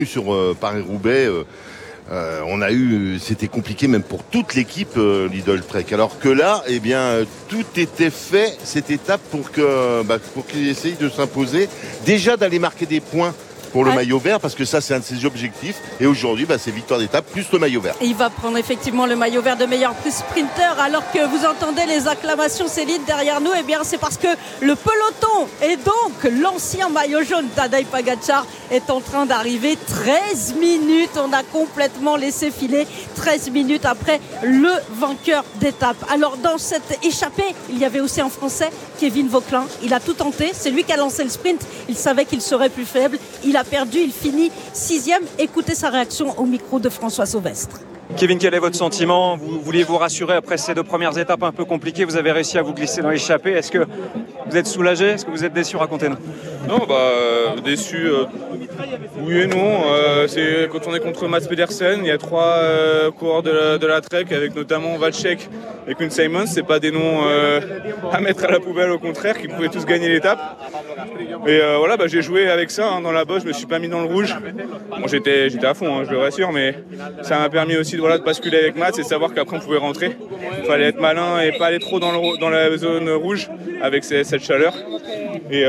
Sur Paris-Roubaix, c'était compliqué même pour toute l'équipe Lidl Trek. Alors que là, tout était fait cette étape pour qu'ils essayent de s'imposer, déjà d'aller marquer des points pour le maillot vert, parce que ça c'est un de ses objectifs, et aujourd'hui c'est victoire d'étape plus le maillot vert. Et il va prendre effectivement le maillot vert de meilleur sprinter, alors que vous entendez les acclamations, Céline, derrière nous. C'est parce que le peloton et donc l'ancien maillot jaune Tadej Pogačar est en train d'arriver. 13 minutes, on a complètement laissé filer 13 minutes après le vainqueur d'étape. Alors dans cette échappée, il y avait aussi un Français, Kevin Vauquelin. Il a tout tenté, c'est lui qui a lancé le sprint, il savait qu'il serait plus faible, il a perdu, il finit 6e. Écoutez sa réaction au micro de François Sauvestre. Kevin, quel est votre sentiment ? Vous vouliez vous rassurer après ces 2 premières étapes un peu compliquées. Vous avez réussi à vous glisser dans l'échappée. Est-ce que vous êtes soulagé ? Est-ce que vous êtes déçu ? Racontez-nous. Non, déçu, oui et non. C'est quand on est contre Mats Pedersen, il y a 3 coureurs de la Trek, avec notamment Valchek et Kuhn Simons. C'est pas des noms à mettre à la poubelle, au contraire, qui pouvaient tous gagner l'étape. Et j'ai joué avec ça dans la bosse, je me suis pas mis dans le rouge. Bon, j'étais à fond, je le rassure, mais ça m'a permis aussi de basculer avec Mats et de savoir qu'après on pouvait rentrer. Il fallait être malin et pas aller trop dans la zone rouge avec cette chaleur. Et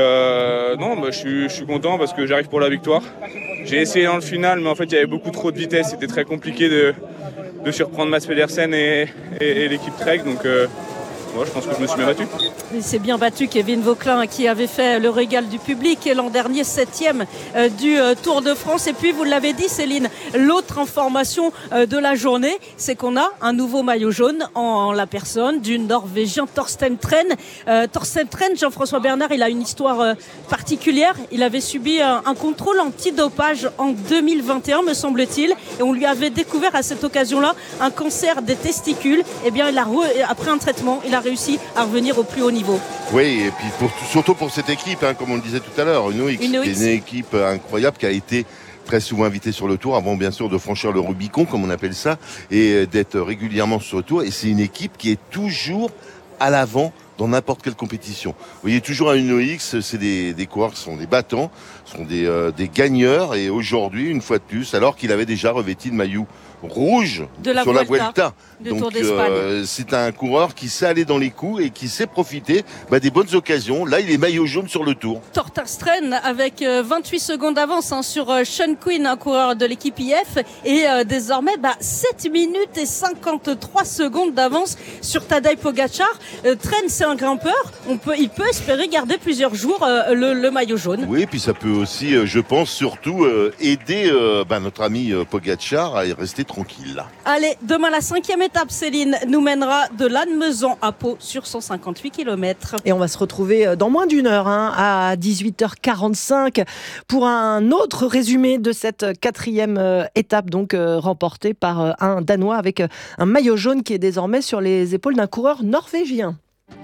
je suis content parce que j'arrive pour la victoire. J'ai essayé dans le final, mais en fait il y avait beaucoup trop de vitesse, c'était très compliqué de surprendre Mats Pedersen et l'équipe Trek, donc je pense que je me suis bien battu. Il s'est bien battu, Kevin Vauquelin, qui avait fait le régal du public et l'an dernier 7e du Tour de France. Et puis vous l'avez dit, Céline, l'autre information de la journée, c'est qu'on a un nouveau maillot jaune en la personne du Norvégien Thorsten Tren. Thorsten Tren, Jean-François Bernard, il a une histoire particulière. Il avait subi un contrôle antidopage en 2021, me semble-t-il, et on lui avait découvert à cette occasion-là un cancer des testicules. Après un traitement, il a réussi à revenir au plus haut niveau. Oui, et puis surtout pour cette équipe, comme on le disait tout à l'heure, une équipe incroyable qui a été très souvent invitée sur le Tour, avant bien sûr de franchir le Rubicon, comme on appelle ça, et d'être régulièrement sur le Tour. Et c'est une équipe qui est toujours à l'avant dans n'importe quelle compétition. Vous voyez, toujours à UNOX, c'est des coureurs qui sont des battants, sont des gagneurs, et aujourd'hui, une fois de plus, alors qu'il avait déjà revêti le maillot rouge sur la Vuelta. Donc c'est un coureur qui sait aller dans les coups et qui sait profiter des bonnes occasions. Là, il est maillot jaune sur le Tour. Thorsten avec 28 secondes d'avance sur Sean Quinn, un coureur de l'équipe IF, et désormais 7 minutes et 53 secondes d'avance sur Tadej Pogačar. Tren, c'est un grimpeur. Il peut espérer garder plusieurs jours le maillot jaune. Oui, puis ça peut aussi, je pense, surtout aider notre ami Pogačar à rester tranquille. Allez, demain la 5e étape, Céline, nous mènera de Lannemezan à Pau sur 158 km. Et on va se retrouver dans moins d'une heure, à 18h45, pour un autre résumé de cette 4e étape, donc remportée par un Danois avec un maillot jaune qui est désormais sur les épaules d'un coureur norvégien.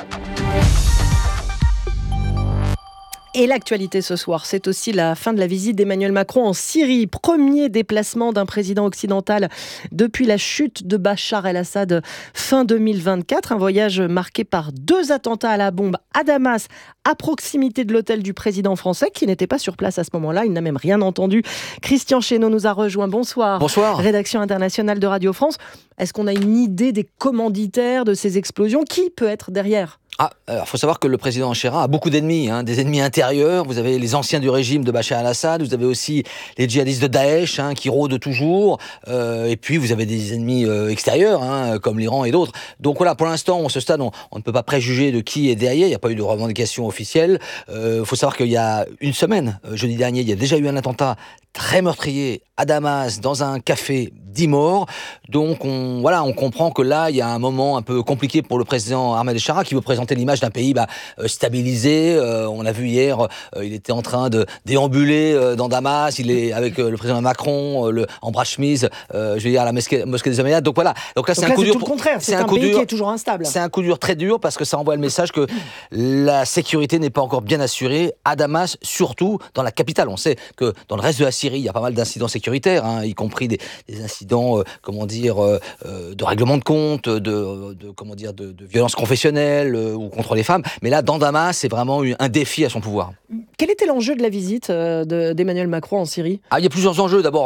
Et l'actualité ce soir, c'est aussi la fin de la visite d'Emmanuel Macron en Syrie. Premier déplacement d'un président occidental depuis la chute de Bachar el-Assad fin 2024. Un voyage marqué par 2 attentats à la bombe à Damas, à proximité de l'hôtel du président français, qui n'était pas sur place à ce moment-là. Il n'a même rien entendu. Christian Chesneau nous a rejoint. Bonsoir. Bonsoir. Rédaction internationale de Radio France. Est-ce qu'on a une idée des commanditaires de ces explosions ? Qui peut être derrière ? Il faut savoir que le président Chirac a beaucoup d'ennemis, des ennemis intérieurs. Vous avez les anciens du régime de Bachar el-Assad, vous avez aussi les djihadistes de Daesh qui rôdent toujours, et puis vous avez des ennemis extérieurs, comme l'Iran et d'autres. Donc voilà, pour l'instant, à ce stade, on ne peut pas préjuger de qui est derrière. Il n'y a pas eu de revendication officielle. Faut savoir qu'il y a une semaine, jeudi dernier, il y a déjà eu un attentat très meurtrier à Damas, dans un café, 10 morts. Donc on comprend que là, il y a un moment un peu compliqué pour le président Ahmed Chara, qui veut présenter l'image d'un pays stabilisé. On l'a vu hier, il était en train de déambuler dans Damas, il est avec le président Macron, en bras-chemise, à la mosquée des Omeyyades. Donc voilà. Donc là, c'est un coup dur. C'est tout le contraire, c'est un pays qui est toujours instable. C'est un coup dur, très dur, parce que ça envoie le message que la sécurité n'est pas encore bien assurée à Damas, surtout dans la capitale. On sait que dans le reste de la Syrie, il y a pas mal d'incidents sécuritaires, y compris des incidents, de règlement de compte, de violences confessionnelles ou contre les femmes. Mais là, dans Damas, c'est vraiment un défi à son pouvoir. Quel était l'enjeu de la visite d'Emmanuel Macron en Syrie ? Il y a plusieurs enjeux. D'abord,